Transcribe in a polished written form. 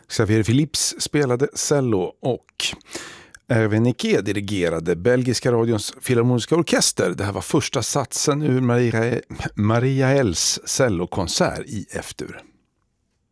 Xavier Philips spelade cello och Erwin Nicke dirigerade Belgiska radions filharmoniska orkester. Det här var första satsen ur Maria Els cellokonsert i F-dur.